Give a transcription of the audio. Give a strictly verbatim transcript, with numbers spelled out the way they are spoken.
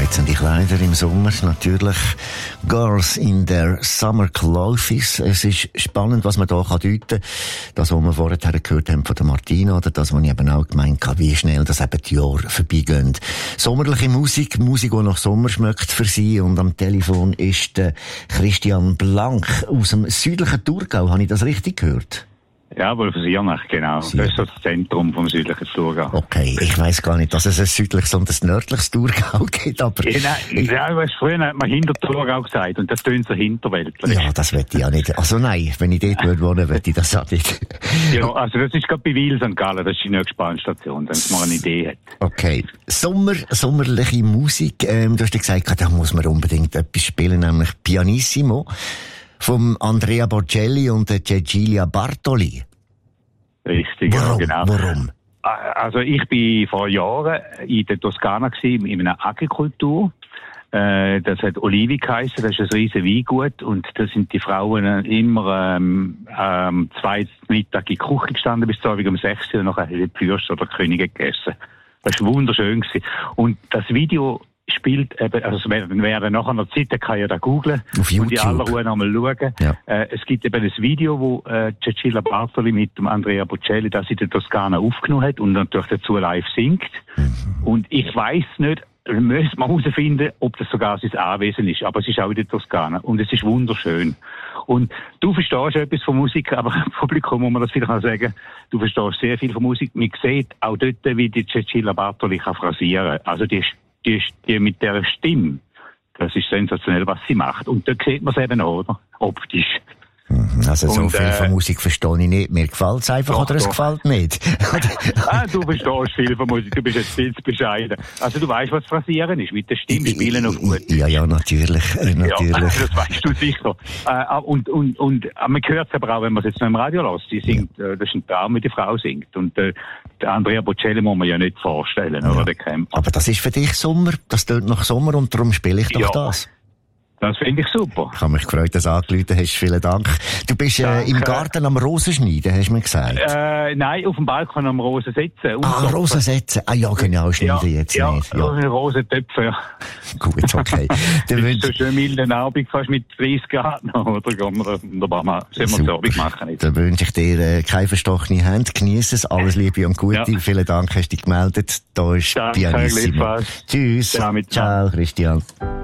Reizende Kleider im Sommer, natürlich Girls in their Summer Clothes. Es ist spannend, was man da deuten kann. Das, was wir vorher gehört haben von der Martina, oder das, was ich eben auch gemeint habe, wie schnell das eben die Jahre vorbeigehen. Sommerliche Musik, Musik, die nach Sommer schmeckt für Sie. Und am Telefon ist der Christian Blank aus dem südlichen Thurgau. Habe ich das richtig gehört? Ja, wohl für Siernach, genau. Siernach. Das ist das Zentrum vom südlichen Thurgau. Okay, ich weiss gar nicht, dass es ein südliches und ein nördliches Thurgau gibt, aber... Ja, nein, ja, weißt, früher hat man hinter Thurgau gesagt und das tönt so hinterweltlich. Ja, das möchte ich auch nicht. Also nein, wenn ich dort würde wohnen, möchte ich das auch nicht. Ja, also das ist gerade bei Wil Sankt Gallen, das ist die nächste Bahnstation, wenn man eine Idee hat. Okay. Sommer, sommerliche Musik, ähm, du hast ja gesagt, da muss man unbedingt etwas spielen, nämlich Pianissimo. Vom Andrea Bocelli und der Cecilia Bartoli. Richtig, Warum? genau. Warum? Also ich bin vor Jahren in der Toskana gewesen, in einer Agrikultur. Äh, das hat Olivi geheissen, das ist ein riesen Weingut und da sind die Frauen immer ähm, ähm, zwei Mittag in die Küche gestanden bis zu Abend um sechs Uhr und nachher haben die Fürst oder Könige gegessen. Das war wunderschön gewesen. Und das Video spielt eben, also wer, wer nachher noch Zeit hat, kann ja da googlen auf YouTube. Und in aller Ruhe nochmal schauen. Ja. Äh, es gibt eben ein Video, wo äh, Cecilia Bartoli mit dem Andrea Bocelli das in der Toskana aufgenommen hat und natürlich dazu live singt. Mhm. Und ich weiss nicht, wir müssen mal herausfinden, ob das sogar sein Anwesen ist, aber es ist auch in der Toskana und es ist wunderschön. Und du verstehst etwas von Musik, aber im Publikum muss man das vielleicht auch sagen, du verstehst sehr viel von Musik. Man sieht auch dort, wie die Cecilia Bartoli kann phrasieren. Also die Die, die mit der Stimme, das ist sensationell, was sie macht. Und da sieht man es eben auch, oder? Optisch. Also so und, viel äh, von Musik verstehe ich nicht. Mir gefällt es einfach, doch, oder es doch. gefällt nicht. Ah, du verstehst viel von Musik, du bist jetzt viel zu bescheiden. Also du weißt, was Phrasieren ist, mit der Stimme spielen auf gut. Ja, ja, natürlich. Äh, natürlich. Ja, das weißt du sicher. Äh, und, und, und man hört es aber auch, wenn man es jetzt noch im Radio lässt. Sie singt, ja. äh, das ist ein Traum, wie die Frau singt. Und äh, der Andrea Bocelli muss man ja nicht vorstellen, ja. oder? Der Camper. Aber das ist für dich Sommer, das tönt nach Sommer und darum spiele ich doch ja. das. Das finde ich super. Ich habe mich gefreut, dass du angerufen hast. Vielen Dank. Du bist äh, im Garten am Rosenschneiden, hast du mir gesagt? Äh, nein, auf dem Balkon am Rosen setzen. Ah, Rosen setzen. Ah ja, genau, schneiden ja, jetzt ja, nicht. Ja, Rosentöpfe, ja. Gut, okay. Das ist so schön milden Abend, fast mit dreißig Grad noch, oder? Gehen wir wunderbar mal, sollen wir Abend machen jetzt. Dann wünsche ich dir äh, keine verstochene Hände. Genieß es. Alles Liebe und Gute. Ja. Vielen Dank, hast du dich gemeldet. Da ist Danke, Pianissimo. Tschüss. Ciao, Christian.